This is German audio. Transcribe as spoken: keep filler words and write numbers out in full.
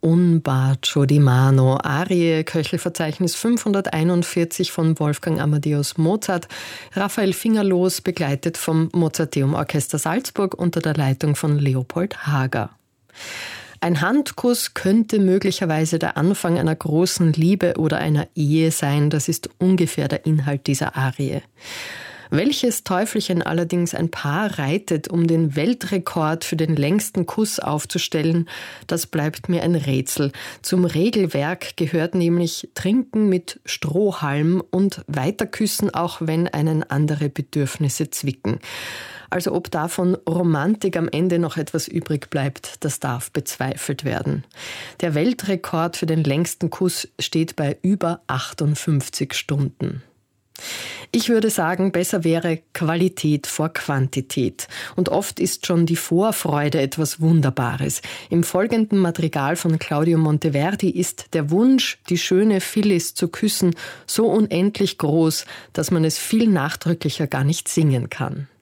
Un bacio di mano, Arie, Köchelverzeichnis fünfhunderteinundvierzig von Wolfgang Amadeus Mozart. Raphael Fingerloos, begleitet vom Mozarteum Orchester Salzburg unter der Leitung von Leopold Hager. Ein Handkuss könnte möglicherweise der Anfang einer großen Liebe oder einer Ehe sein. Das ist ungefähr der Inhalt dieser Arie. Welches Teufelchen allerdings ein Paar reitet, um den Weltrekord für den längsten Kuss aufzustellen, das bleibt mir ein Rätsel. Zum Regelwerk gehört nämlich Trinken mit Strohhalm und Weiterküssen, auch wenn einen andere Bedürfnisse zwicken. Also ob davon Romantik am Ende noch etwas übrig bleibt, das darf bezweifelt werden. Der Weltrekord für den längsten Kuss steht bei über achtundfünfzig Stunden. Ich würde sagen, besser wäre Qualität vor Quantität. Und oft ist schon die Vorfreude etwas Wunderbares. Im folgenden Madrigal von Claudio Monteverdi ist der Wunsch, die schöne Phyllis zu küssen, so unendlich groß, dass man es viel nachdrücklicher gar nicht singen kann.